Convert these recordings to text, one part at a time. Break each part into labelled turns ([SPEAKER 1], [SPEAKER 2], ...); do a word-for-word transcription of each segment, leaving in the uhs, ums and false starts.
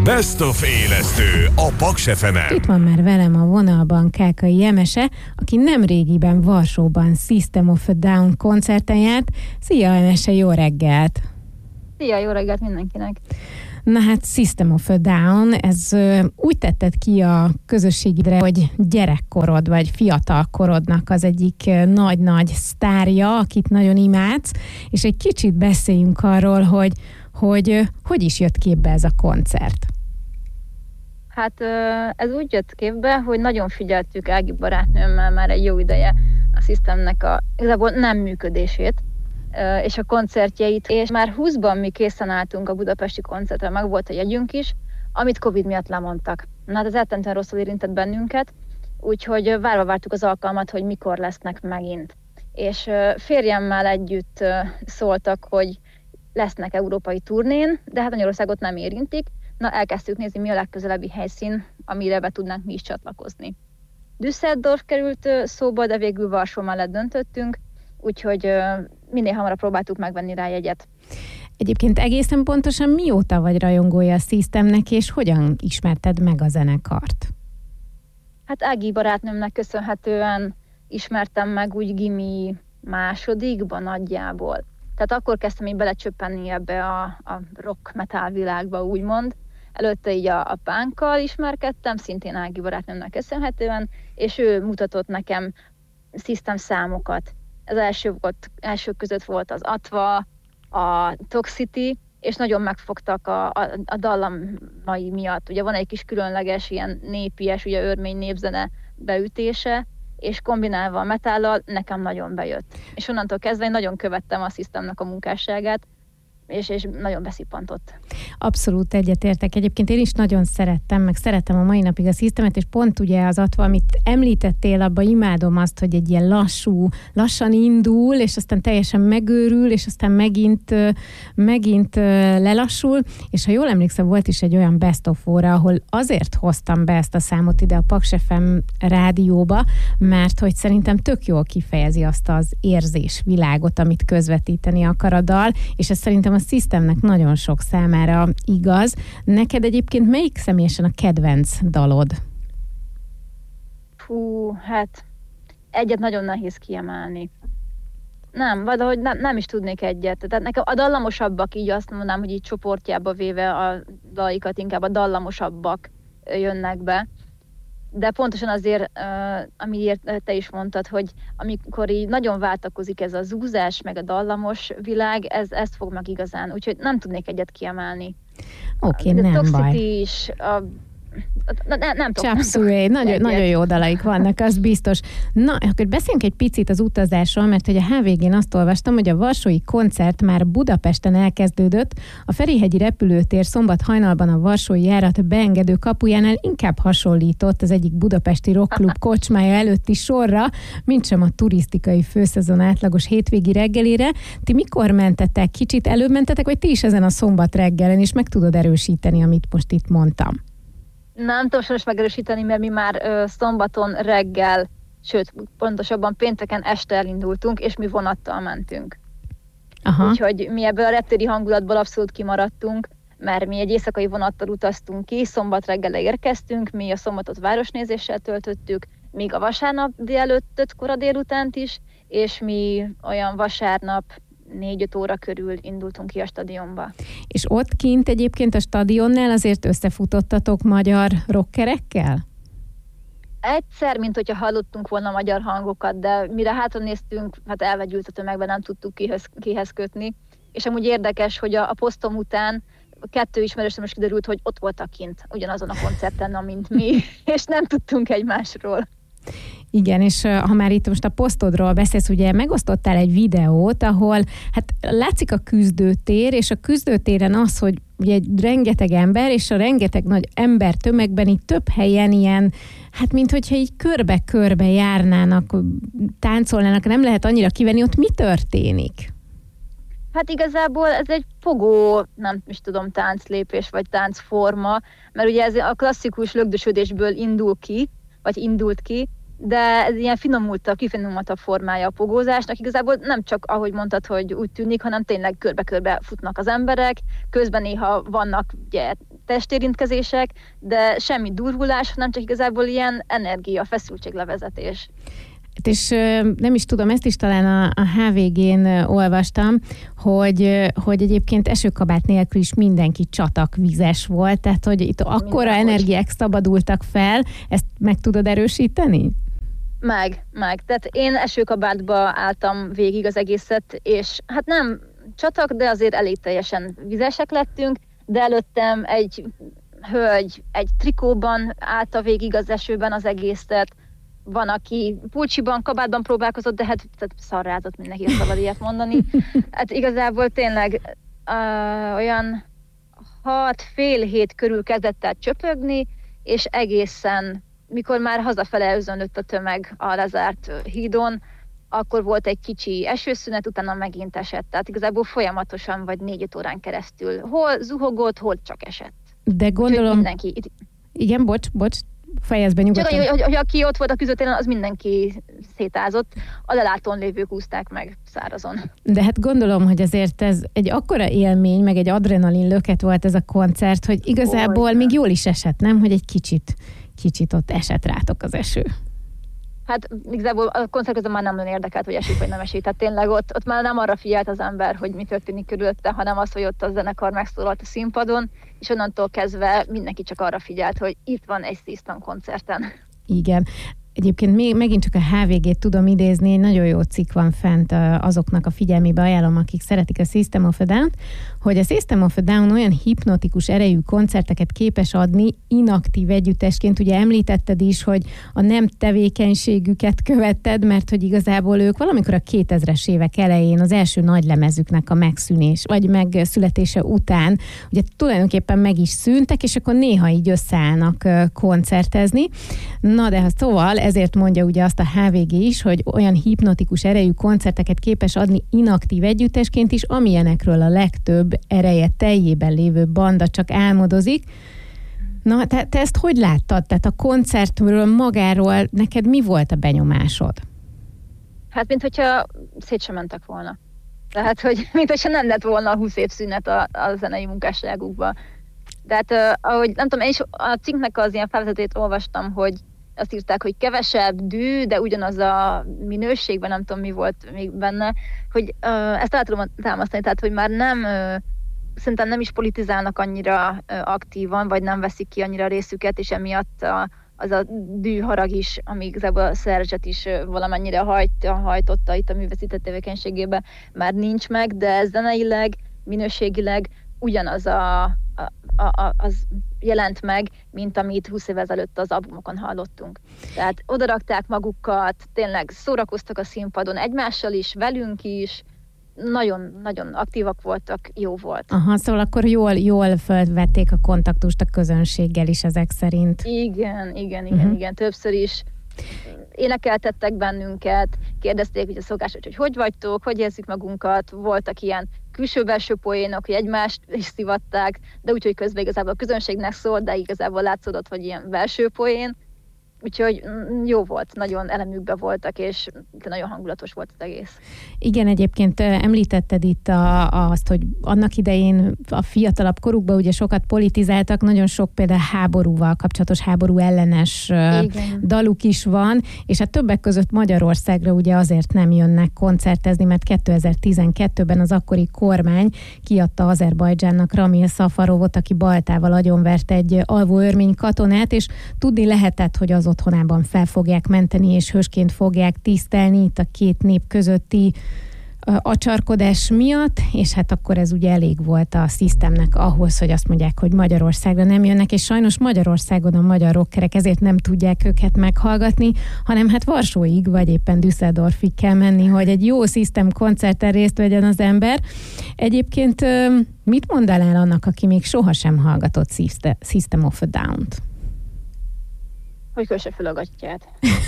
[SPEAKER 1] Best of élesztő a Paks ef emen.
[SPEAKER 2] Itt van már velem a vonalban Kákai Jemese, aki nemrégiben Varsóban System of a Down koncerten járt. Szia Jemese, jó reggelt!
[SPEAKER 3] Szia, jó reggelt mindenkinek!
[SPEAKER 2] Na hát System of a Down, ez ö, úgy tetted ki a közösségidre, hogy gyerekkorod vagy fiatalkorodnak az egyik ö, nagy-nagy sztárja, akit nagyon imádsz, és egy kicsit beszéljünk arról, hogy hogy, ö, hogy is jött képbe ez a koncert.
[SPEAKER 3] Hát ö, ez úgy jött képbe, hogy nagyon figyeltük Ági barátnőmmel már egy jó ideje a Systemnek a igazából nem működését, és a koncertjeit, és már húszban mi készen álltunk a budapesti koncertre, meg volt a jegyünk is, amit Covid miatt lemondtak. Na hát ez eltentően rosszul érintett bennünket, úgyhogy várva vártuk az alkalmat, hogy mikor lesznek megint. És férjemmel együtt szóltak, hogy lesznek európai turnén, de hát Magyarországot nem érintik. Na elkezdtük nézni, mi a legközelebbi helyszín, amire be tudnánk mi is csatlakozni. Düsseldorf került szóba, de végül Varsó mellett döntöttünk, úgyhogy minél hamarabb próbáltuk megvenni rá jegyet.
[SPEAKER 2] Egyébként egészen pontosan mióta vagy rajongója a Systemnek, és hogyan ismerted meg a zenekart?
[SPEAKER 3] Hát Ági barátnőmnek köszönhetően ismertem meg úgy gimi másodikba nagyjából. Tehát akkor kezdtem így belecsöppenni ebbe a, a rock metal világba, úgymond. Előtte így a, a punkkal ismerkedtem, szintén Ági barátnőmnek köszönhetően, és ő mutatott nekem System számokat. Az első, volt, első között volt az Atva, a Toxicity, és nagyon megfogtak a, a, a dallamai miatt. Ugye van egy kis különleges, ilyen népies, ugye örmény népzene beütése, és kombinálva a metállal nekem nagyon bejött. És onnantól kezdve én nagyon követtem a Systemnek a munkásságát, és, és nagyon beszippantott.
[SPEAKER 2] Abszolút egyetértek. Egyébként én is nagyon szerettem, meg szeretem a mai napig a Systemet, és pont ugye az Atva, amit említettél, abban imádom azt, hogy egy ilyen lassú, lassan indul, és aztán teljesen megőrül, és aztán megint, megint lelassul, és ha jól emlékszem, volt is egy olyan best of óra, ahol azért hoztam be ezt a számot ide a Paks ef em rádióba, mert hogy szerintem tök jól kifejezi azt az érzésvilágot, amit közvetíteni akar a dal, és ez szerintem a Systemnek nagyon sok számára igaz. Neked egyébként melyik személyesen a kedvenc dalod?
[SPEAKER 3] Fú, hát egyet nagyon nehéz kiemelni. Nem, valahogy nem, nem is tudnék egyet. Tehát nekem a dallamosabbak, így azt mondanám, hogy így csoportjába véve a dalikat inkább a dallamosabbak jönnek be. De pontosan azért, uh, amiért te is mondtad, hogy amikor így nagyon váltakozik ez a zúzás, meg a dallamos világ, ez, ezt fog meg igazán. Úgyhogy nem tudnék egyet kiemelni.
[SPEAKER 2] Oké, okay, nem baj.
[SPEAKER 3] Is, a, a, nem, nem tudom.
[SPEAKER 2] Chop Suey, nagyon, nagyon jó dalaik vannak, az biztos. Na, akkor beszéljünk egy picit az utazásról, mert hogy a há vé gén azt olvastam, hogy a varsói koncert már Budapesten elkezdődött, a Ferihegyi repülőtér szombat hajnalban a varsói járat beengedő kapujánál inkább hasonlított az egyik budapesti rockklub kocsmája előtti sorra, mintsem a turisztikai főszezon átlagos hétvégi reggelére. Ti mikor mentetek? Kicsit előbb mentetek, vagy ti is ezen a szombat reggelen, és meg tudod erősíteni, amit most itt mondtam?
[SPEAKER 3] Nem tudom sajnos megerősíteni, mert mi már ö, szombaton reggel, sőt, pontosabban pénteken este elindultunk, és mi vonattal mentünk. Aha. Úgyhogy mi ebből a reptéri hangulatból abszolút kimaradtunk, mert mi egy éjszakai vonattal utaztunk ki, szombat reggel érkeztünk, mi a szombatot városnézéssel töltöttük, még a vasárnap délelőttöt, kora délutánt is, és mi olyan vasárnap négy-öt óra körül indultunk ki a stadionba. És
[SPEAKER 2] ott kint egyébként a stadionnál azért összefutottatok magyar rockerekkel?
[SPEAKER 3] Egyszer, mint hogyha hallottunk volna magyar hangokat, de mire hátra néztünk, hát elvegyült a tömegben, nem tudtuk kihez, kihez kötni. És amúgy érdekes, hogy a, a posztom után kettő ismerősöm is kiderült, hogy ott voltak kint, ugyanazon a koncerten, amint mi, és nem tudtunk egymásról.
[SPEAKER 2] Igen, és ha már itt most a posztodról beszélsz, ugye megosztottál egy videót, ahol hát látszik a küzdőtér, és a küzdőtéren az, hogy ugye egy rengeteg ember, és a rengeteg nagy ember tömegben így több helyen ilyen, hát mint hogyha így körbe-körbe járnának, táncolnának, nem lehet annyira kivenni, ott mi történik?
[SPEAKER 3] Hát igazából ez egy fogó, nem is tudom, tánclépés vagy táncforma, mert ugye ez a klasszikus lögdösödésből indul ki, vagy indult ki, de ez ilyen finomultabb, kifinomultabb formája a pogózásnak. Igazából nem csak, ahogy mondtad, hogy úgy tűnik, hanem tényleg körbe-körbe futnak az emberek, közben néha vannak ugye testérintkezések, de semmi durvulás, hanem csak igazából ilyen energia, feszültséglevezetés.
[SPEAKER 2] És nem is tudom, ezt is talán a, a há vé gén olvastam, hogy, hogy egyébként esőkabát nélkül is mindenki csatakvizes volt, tehát hogy itt akkora energiák szabadultak fel, ezt meg tudod erősíteni?
[SPEAKER 3] Meg, meg. Tehát én esőkabátba álltam végig az egészet, és hát nem csatak, de azért elég teljesen vizesek lettünk, de előttem egy hölgy egy trikóban állta végig az esőben az egészet, van, aki pulcsiban, kabátban próbálkozott, de hát szarrázott mindenki, ha szabad ilyet mondani. Hát igazából tényleg uh, olyan hat, fél hét körül kezdett el csöpögni, és egészen, mikor már hazafele özönlött a tömeg a lezárt hídon, akkor volt egy kicsi esőszünet, utána megint esett. Tehát igazából folyamatosan vagy négy-öt órán keresztül. Hol zuhogott, hol csak esett.
[SPEAKER 2] De gondolom...
[SPEAKER 3] Mindenki...
[SPEAKER 2] Igen, bocs, bocs. Fejezd be nyugodtan.
[SPEAKER 3] Csak, hogy, hogy, hogy aki ott volt a küzdőtéren, az mindenki szétázott, a lelátón lévők úszták meg szárazon.
[SPEAKER 2] De hát gondolom, hogy azért ez egy akkora élmény, meg egy adrenalin löket volt ez a koncert, hogy igazából Olyan. még jól is esett, nem? Hogy egy kicsit, kicsit ott esett rátok az eső.
[SPEAKER 3] Hát igazából a koncert közben már nem nagyon érdekelt, hogy esik vagy nem esik. Tehát tényleg ott, ott már nem arra figyelt az ember, hogy mi történik körülötte, hanem az, hogy ott a zenekar megszólalt a színpadon, és onnantól kezdve mindenki csak arra figyelt, hogy itt van egy System koncerten. Igen.
[SPEAKER 2] Egyébként még, megint csak a há vé gét tudom idézni, egy nagyon jó cikk van fent azoknak a figyelmébe, ajánlom, akik szeretik a System of a Down-t, hogy a System of a Down olyan hipnotikus erejű koncerteket képes adni inaktív együttesként. Ugye említetted is, hogy a nem tevékenységüket követted, mert hogy igazából ők valamikor a kétezres évek elején az első nagylemezüknek a megszűnés, vagy megszületése után, ugye tulajdonképpen meg is szűntek, és akkor néha így összeállnak koncertezni. Na de ha szóval ezért mondja ugye azt a há vé gé is, hogy olyan hipnotikus erejű koncerteket képes adni inaktív együttesként is, amilyenekről a legtöbb ereje teljében lévő banda csak álmodozik. Na, te, te ezt hogy láttad? Tehát a koncertről magáról neked mi volt a benyomásod?
[SPEAKER 3] Hát, mint hogyha szét sem mentek volna. Tehát, hogy mint hogyha nem lett volna a húsz év szünet a, a zenei munkásságukba. Tehát, uh, ahogy nem tudom, én is a cikknek az ilyen felvezetét olvastam, hogy azt írták, hogy kevesebb dű, de ugyanaz a minőségben, nem tudom mi volt még benne, hogy uh, ezt el tudom támasztani, tehát hogy már nem, uh, szerintem nem is politizálnak annyira uh, aktívan, vagy nem veszik ki annyira részüket, és emiatt a, az a dűharag is, ami igazából a Szerzset is uh, valamennyire hajt, hajtotta itt a művészített tevékenységébe, már nincs meg, de zeneileg, minőségileg ugyanaz a, a, a, az jelent meg, mint amit húsz évvel ezelőtt az albumokon hallottunk. Tehát odarakták magukat, tényleg szórakoztak a színpadon egymással is, velünk is, nagyon-nagyon aktívak voltak, jó volt.
[SPEAKER 2] Aha, szóval akkor jól, jól felvették a kontaktust a közönséggel is ezek szerint.
[SPEAKER 3] Igen, igen, igen, uh-huh. igen, többször is énekeltettek bennünket, kérdezték, hogy a szokás, hogy hogy vagytok, hogy érzik magunkat, voltak ilyen külső-belső poénok, hogy egymást is szivatták, de úgyhogy közben igazából a közönségnek szólt, de igazából látszódott, hogy ilyen belső poén. Úgyhogy jó volt, nagyon elemükben voltak, és nagyon hangulatos volt az egész.
[SPEAKER 2] Igen, egyébként említetted itt a, azt, hogy annak idején a fiatalabb korukban ugye sokat politizáltak, nagyon sok például háborúval kapcsolatos, háború ellenes Igen. daluk is van, és hát többek között Magyarországra ugye azért nem jönnek koncertezni, mert kétezer-tizenkettőben az akkori kormány kiadta Azerbajdzsánnak Ramil Safarovot, aki baltával agyonvert egy alvó örmény katonát, és tudni lehetett, hogy az otthonában fel fogják menteni, és hősként fogják tisztelni itt a két nép közötti acsarkodás miatt, és hát akkor ez ugye elég volt a Systemnek ahhoz, hogy azt mondják, hogy Magyarországra nem jönnek, és sajnos Magyarországon a magyar rockerek ezért nem tudják őket meghallgatni, hanem hát Varsóig, vagy éppen Düsseldorfig kell menni, hogy egy jó System koncerten részt vegyen az ember. Egyébként mit mondanál annak, aki még sohasem hallgatott System of a Down-t?
[SPEAKER 3] Hogy kösse fel a gatyját.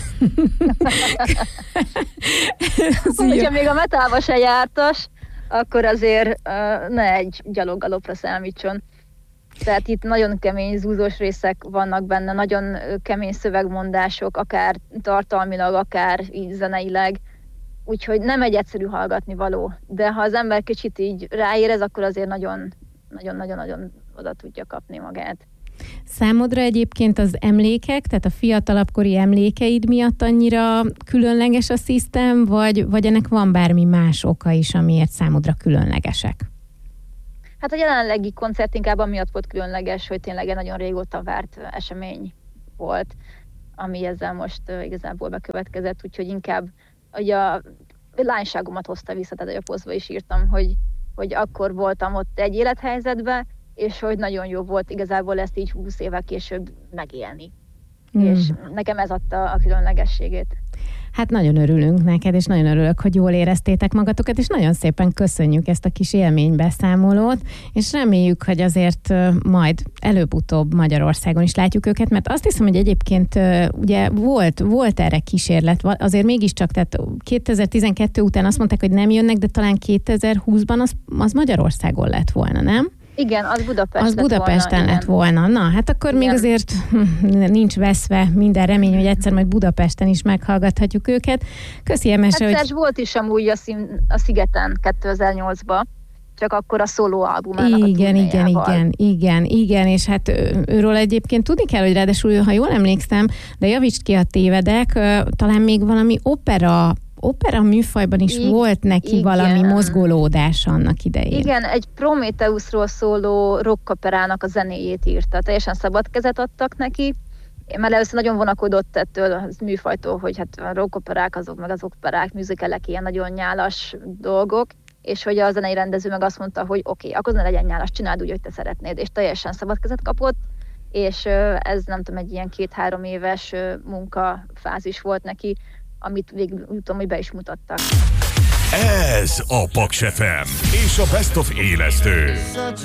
[SPEAKER 3] Hogyha még a metálba se jártas, akkor azért uh, ne egy gyaloggalopra számítson. Tehát itt nagyon kemény zúzós részek vannak benne, nagyon kemény szövegmondások, akár tartalmilag, akár így zeneileg. Úgyhogy nem egy egyszerű hallgatni való. De ha az ember kicsit így ráérez, akkor azért nagyon, nagyon, nagyon, nagyon oda tudja kapni magát.
[SPEAKER 2] Számodra egyébként az emlékek, tehát a fiatalabbkori emlékeid miatt annyira különleges a System, vagy, vagy ennek van bármi más oka is, amiért számodra különlegesek?
[SPEAKER 3] Hát a jelenlegi koncert inkább amiatt volt különleges, hogy tényleg egy nagyon régóta várt esemény volt, ami ezzel most uh, igazából bekövetkezett, úgyhogy inkább hogy a lányságomat hozta vissza, tehát a posztba is írtam, hogy, hogy akkor voltam ott egy élethelyzetben, és hogy nagyon jó volt igazából ezt így húsz évvel később megélni. Mm. És nekem ez adta a különlegességét.
[SPEAKER 2] Hát nagyon örülünk neked, és nagyon örülök, hogy jól éreztétek magatokat, és nagyon szépen köszönjük ezt a kis élménybeszámolót, és reméljük, hogy azért majd előbb-utóbb Magyarországon is látjuk őket, mert azt hiszem, hogy egyébként ugye volt, volt erre kísérlet, azért mégiscsak, tehát kétezer-tizenkettő után azt mondták, hogy nem jönnek, de talán kétezer-húszban az, az Magyarországon lett volna, nem?
[SPEAKER 3] Igen, az Budapest
[SPEAKER 2] Az
[SPEAKER 3] lett
[SPEAKER 2] Budapesten
[SPEAKER 3] volna,
[SPEAKER 2] lett volna. Na, hát akkor igen. Még azért nincs veszve minden remény, hogy egyszer majd Budapesten is meghallgathatjuk őket. Köszi, Emese,
[SPEAKER 3] hát
[SPEAKER 2] hogy...
[SPEAKER 3] Szerzs volt is amúgy a, szín, a Szigeten kétezer-nyolcban, csak akkor a szóló albumának
[SPEAKER 2] igen,
[SPEAKER 3] a
[SPEAKER 2] igen, igen, igen, igen, és hát őről egyébként tudni kell, hogy ráadásul, ha jól emlékszem, de javítsd ki, a tévedek, talán még valami opera opera műfajban is I- volt neki igen. valami mozgolódás annak idején.
[SPEAKER 3] Igen, egy Prométheuszról szóló rockoperának a zenéjét írta. Teljesen szabad kezet adtak neki, mert először nagyon vonakodott ettől a műfajtól, hogy hát a rockoperák azok, meg az operák, műzikelek ilyen nagyon nyálas dolgok, és hogy a zenei rendező meg azt mondta, hogy oké, okay, akkor ne legyen nyálas, csináld úgy, hogy te szeretnéd, és teljesen szabad kezet kapott, és ez nem tudom, egy ilyen két-három éves munkafázis volt neki, amit végül úgy tudom, hogy be is mutattak.
[SPEAKER 1] Ez a Paks ef em és a Best of élesztő.